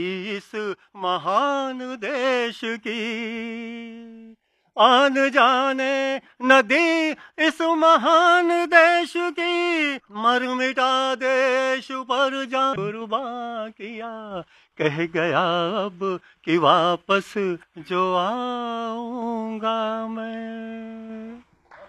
इस महान देश की आन जाने नदी इस महान देश की, मर मिटा देश पर जान कुर्बान किया, कह गया अब कि वापस जो आऊंगा मैं।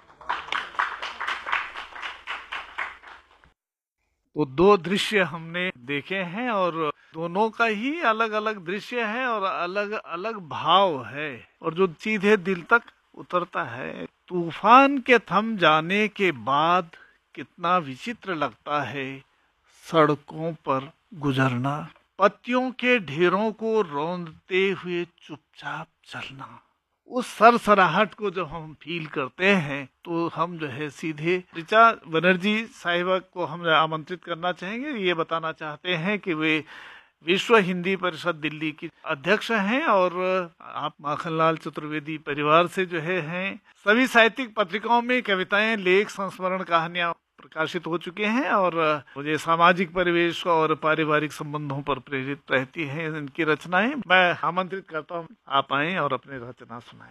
तो दो दृश्य हमने देखे हैं और दोनों का ही अलग अलग दृश्य है और अलग अलग भाव है और जो सीधे दिल तक उतरता है। तूफान के थम जाने के बाद कितना विचित्र लगता है सड़कों पर गुजरना, पत्तियों के ढेरों को रौंदते हुए चुपचाप चलना। उस सरसराहट को जब हम फील करते हैं तो हम जो है सीधे ऋचा बनर्जी साहिबा को हम आमंत्रित करना चाहेंगे। ये बताना चाहते हैं कि वे विश्व हिंदी परिषद दिल्ली की अध्यक्ष हैं और आप माखनलाल चतुर्वेदी परिवार से जो है हैं। सभी साहित्यिक पत्रिकाओं में कविताएं, लेख, संस्मरण, कहानियां प्रकाशित हो चुके हैं और मुझे सामाजिक परिवेश और पारिवारिक संबंधों पर प्रेरित रहती हैं इनकी रचनाएं। मैं आमंत्रित करता हूं आप आएं और अपने रचना सुनाएं।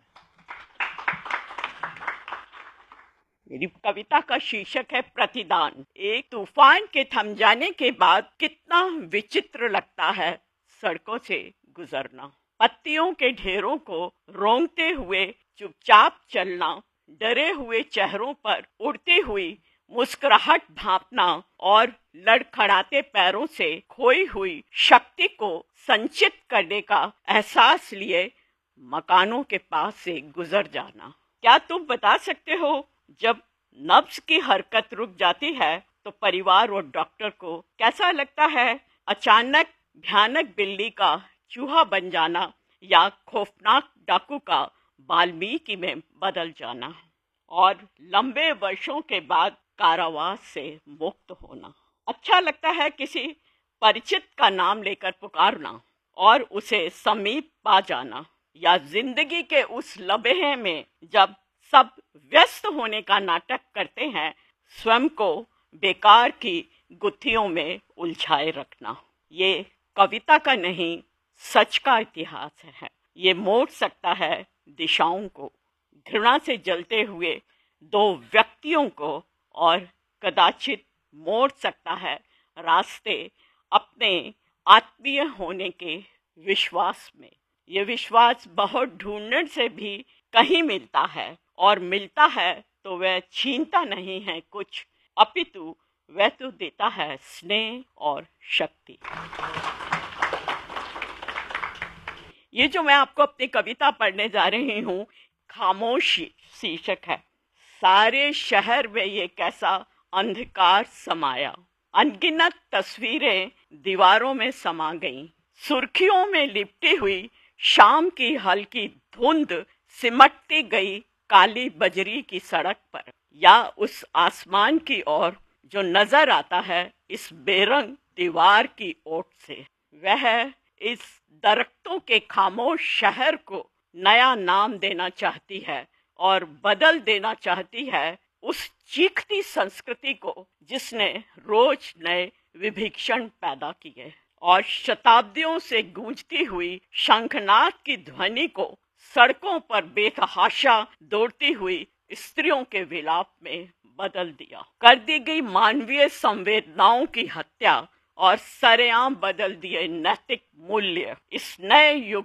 मेरी कविता का शीर्षक है प्रतिदान। एक तूफान के थम जाने के बाद कितना विचित्र लगता है सड़कों से गुजरना, पत्तियों के ढेरों को रोंगते हुए चुपचाप चलना, डरे हुए चेहरों पर उड़ती हुई मुस्कुराहट भांपना और लड़खड़ाते पैरों से खोई हुई शक्ति को संचित करने का एहसास लिए मकानों के पास से गुजर जाना। क्या तुम बता सकते हो जब नब्ज की हरकत रुक जाती है तो परिवार और डॉक्टर को कैसा लगता है? अचानक भयानक बिल्ली का चूहा बन जाना या खौफनाक डाकू का वाल्मीकि में बदल जाना और लंबे वर्षों के बाद कारावास से मुक्त होना। अच्छा लगता है किसी परिचित का नाम लेकर पुकारना और उसे समीप पा जाना, या जिंदगी के उस लम्हे में जब सब व्यस्त होने का नाटक करते हैं स्वयं को बेकार की गुत्थियों में उलझाए रखना। ये कविता का नहीं, सच का इतिहास है। ये मोड़ सकता है दिशाओं को, घृणा से जलते हुए दो व्यक्तियों को, और कदाचित मोड़ सकता है रास्ते अपने आत्मीय होने के विश्वास में। ये विश्वास बहुत ढूंढने से भी कहीं मिलता है और मिलता है तो वह छीनता नहीं है कुछ, अपितु वह तो देता है स्नेह और शक्ति। ये जो मैं आपको अपनी कविता पढ़ने जा रही हूँ, खामोशी शीर्षक है। सारे शहर में ये कैसा अंधकार समाया, अनगिनत तस्वीरें दीवारों में समा गईं, सुर्खियों में लिपटी हुई शाम की हल्की धुंध सिमटती गई काली बजरी की सड़क पर, या उस आसमान की ओर जो नजर आता है इस बेरंग दीवार की ओट से। वह इस दरख्तों के खामोश शहर को नया नाम देना चाहती है और बदल देना चाहती है उस चीखती संस्कृति को जिसने रोज नए विभीषण पैदा किए और शताब्दियों से गूंजती हुई शंखनाद की ध्वनि को सड़कों पर बेतहाशा दौड़ती हुई स्त्रियों के विलाप में बदल दिया। कर दी गई मानवीय संवेदनाओं की हत्या और सरेआम बदल दिए नैतिक मूल्य। इस नए युग